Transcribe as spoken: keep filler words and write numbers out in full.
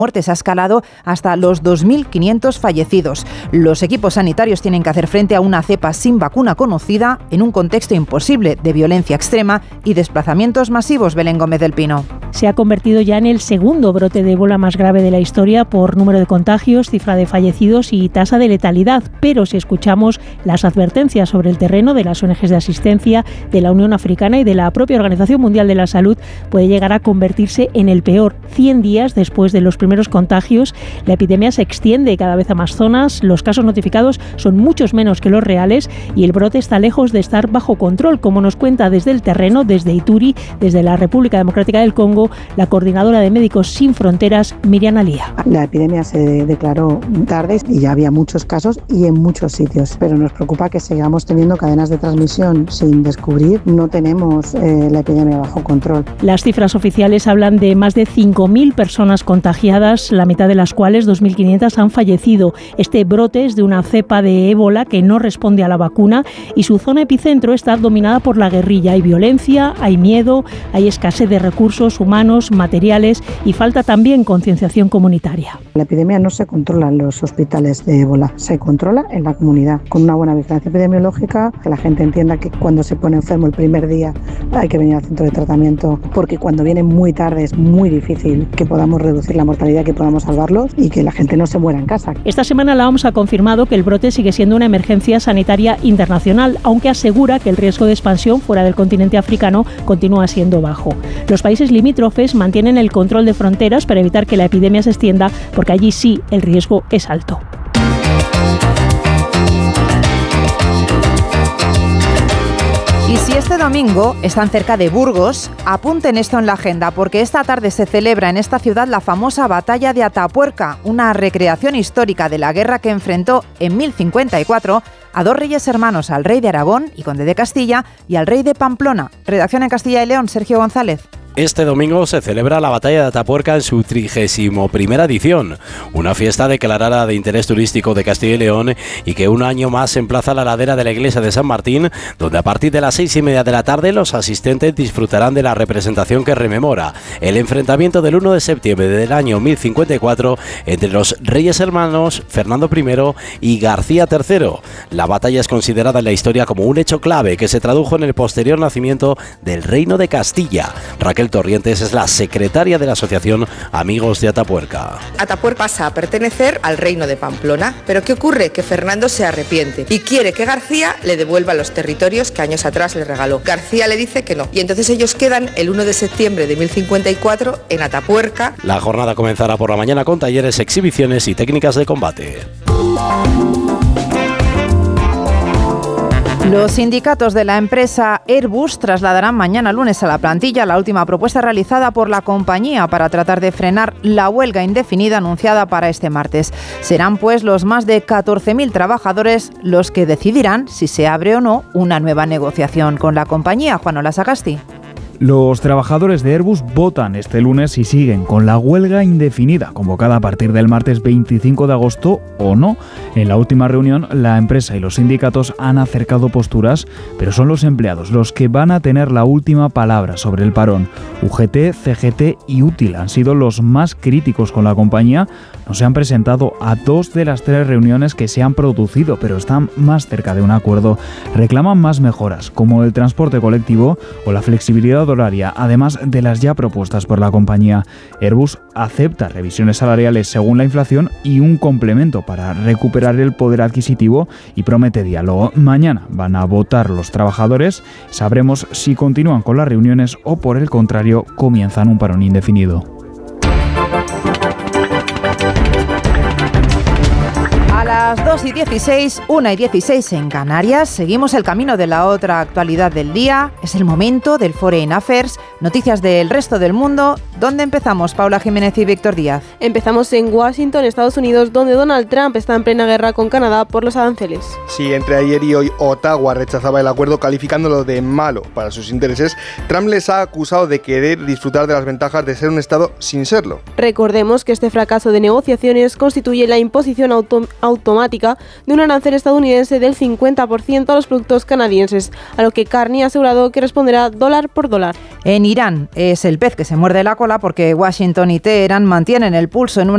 muertes ha escalado hasta los dos mil quinientos fallecidos. Los equipos sanitarios tienen que hacer frente a una cepa sin vacuna conocida en un contexto imposible de violencia extrema y desplazamientos masivos. Belén Gómez del Pino. Se ha convertido ya en el segundo brote de ébola más grave de la historia por número de contagios, cifra de fallecidos y tasa de letalidad. Pero si escuchamos las advertencias sobre el terreno de las O N Ges de asistencia, de la Unión Africana y de la propia Organización Mundial de la Salud, puede llegar a convertirse en el peor. cien días después de los primeros contagios, la epidemia se extiende cada vez a más zonas, los casos notificados son muchos menos que los reales y el brote está lejos de estar bajo control, como nos cuenta desde el terreno, desde Ituri, desde la República Democrática del Congo, la coordinadora de Médicos Sin Fronteras, Miriam Alía. La epidemia se declaró tarde y ya había muchos casos y en muchos sitios, pero nos preocupa que sigamos teniendo cadenas de transmisión sin descubrir. No tenemos eh, la epidemia bajo control. Las cifras oficiales hablan de más de cinco mil personas contagiadas, la mitad de las cuales, dos mil quinientas, han fallecido. Este brote es de una cepa de ébola que no responde a la vacuna y su zona epicentro está dominada por la guerrilla. Hay violencia, hay miedo, hay escasez de recursos humanos, materiales y falta también concienciación comunitaria. La epidemia no se controla en los hospitales de ébola, se controla en la comunidad, con una buena vigilancia epidemiológica, que la gente entienda que cuando se pone enfermo el primer día hay que venir al centro de tratamiento, porque cuando viene muy tarde es muy difícil que podamos reducir la mortalidad, que podamos salvarlos y que la gente no se muera en casa. Esta semana la O M S ha confirmado que el brote sigue siendo una emergencia sanitaria internacional, aunque asegura que el riesgo de expansión fuera del continente africano continúa siendo bajo. Los países limítrofes mantienen el control de fronteras para evitar que la epidemia se extienda, porque allí sí el riesgo es alto. Y si este domingo están cerca de Burgos, apunten esto en la agenda, porque esta tarde se celebra en esta ciudad la famosa Batalla de Atapuerca, una recreación histórica de la guerra que enfrentó en mil cincuenta y cuatro a dos reyes hermanos, al rey de Aragón y conde de Castilla y al rey de Pamplona. Redacción en Castilla y León, Sergio González. Este domingo se celebra la Batalla de Atapuerca en su trigésimo primera edición, una fiesta declarada de interés turístico de Castilla y León y que un año más emplaza la ladera de la iglesia de San Martín, donde a partir de las seis y media de la tarde los asistentes disfrutarán de la representación que rememora el enfrentamiento del uno de septiembre del año mil cincuenta y cuatro entre los reyes hermanos Fernando primero y García tercero. La batalla es considerada en la historia como un hecho clave que se tradujo en el posterior nacimiento del Reino de Castilla. Raquel Torrientes es la secretaria de la asociación Amigos de Atapuerca. Atapuerca pasa a pertenecer al reino de Pamplona, pero ¿qué ocurre? Que Fernando se arrepiente y quiere que García le devuelva los territorios que años atrás le regaló. García le dice que no y entonces ellos quedan el uno de septiembre de mil cincuenta y cuatro en Atapuerca. La jornada comenzará por la mañana con talleres, exhibiciones y técnicas de combate. Los sindicatos de la empresa Airbus trasladarán mañana lunes a la plantilla la última propuesta realizada por la compañía para tratar de frenar la huelga indefinida anunciada para este martes. Serán pues los más de catorce mil trabajadores los que decidirán si se abre o no una nueva negociación con la compañía. Juanola Sagasti. Los trabajadores de Airbus votan este lunes si siguen con la huelga indefinida convocada a partir del martes veinticinco de agosto o no. En la última reunión, la empresa y los sindicatos han acercado posturas, pero son los empleados los que van a tener la última palabra sobre el parón. U G T, C G T y Útil han sido los más críticos con la compañía. No se han presentado a dos de las tres reuniones que se han producido, pero están más cerca de un acuerdo. Reclaman más mejoras, como el transporte colectivo o la flexibilidad horaria, además de las ya propuestas por la compañía. Airbus acepta revisiones salariales según la inflación y un complemento para recuperar el poder adquisitivo y promete diálogo. Mañana van a votar los trabajadores. Sabremos si continúan con las reuniones o, por el contrario, comienzan un parón indefinido. A las dos y dieciséis, una y dieciséis en Canarias, seguimos el camino de la otra actualidad del día. Es el momento del Foreign Affairs, noticias del resto del mundo. ¿Dónde empezamos, Paula Jiménez y Víctor Díaz? Empezamos en Washington, Estados Unidos, donde Donald Trump está en plena guerra con Canadá por los aranceles. Sí, entre ayer y hoy Ottawa rechazaba el acuerdo calificándolo de malo para sus intereses. Trump les ha acusado de querer disfrutar de las ventajas de ser un Estado sin serlo. Recordemos que este fracaso de negociaciones constituye la imposición auto- automática de un arancel estadounidense del cincuenta por ciento a los productos canadienses, a lo que Carney ha asegurado que responderá dólar por dólar. En Irán es el pez que se muerde la cola porque Washington y Teherán mantienen el pulso en una